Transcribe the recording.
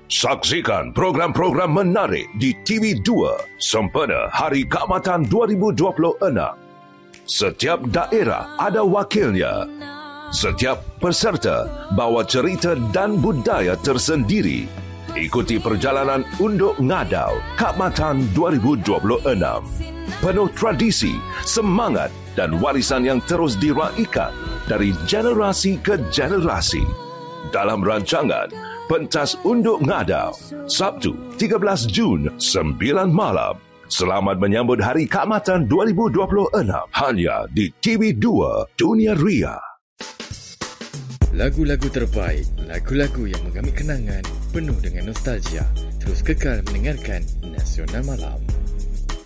Saksikan program-program menarik di TV2 sempena Hari Keamatan 2026. Setiap daerah ada wakilnya. Setiap peserta bawa cerita dan budaya tersendiri. Ikuti perjalanan Unduk Ngadau Keamatan 2026. Penuh tradisi, semangat dan warisan yang terus diraikan dari generasi ke generasi. Dalam rancangan Pentas Unduk Ngadau, Sabtu 13 Jun 9 malam. Selamat menyambut Hari Keamatan 2026 hanya di TV2 Dunia Ria. Lagu-lagu terbaik, lagu-lagu yang menggamit kenangan penuh dengan nostalgia. Terus kekal mendengarkan Nasional Malam.